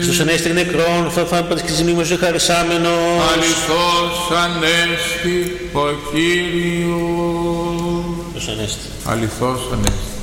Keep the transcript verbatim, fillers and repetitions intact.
Χριστός ανέστη νεκρών, φαφάν πατσκιζνήμος εχαρισάμενος. Αληθώς ανέστη ο Κύριος. Χριστός ανέστη. Αληθώς ανέστη.